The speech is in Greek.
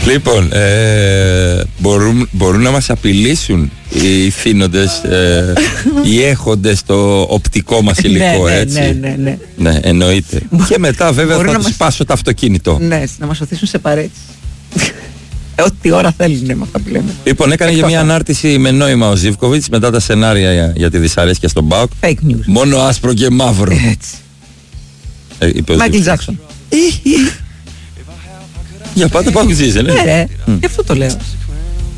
Λοιπόν, μπορούν να μας απειλήσουν οι θύνοντες, οι έχοντες το οπτικό μας υλικό, έτσι. Ναι, εννοείται. Και μετά βέβαια θα τους σπάσω το αυτοκίνητο. Ναι, να μας οθήσουν σε παρέτηση. Ό,τι ώρα θέλουν με αυτά που λέμε. Λοιπόν, έκανε για μια ανάρτηση με νόημα ο Ζίβκοβιτς μετά τα σενάρια για τη δυσαρέσκεια στον ΠΑΟΚ. Fake news. Μόνο άσπρο και μαύρο. Έτσι. Μάικλ Τζάκσον. Για πάντα ΠΑΟΚ ζήσε, ναι. Ναι, γι' αυτό το λέω.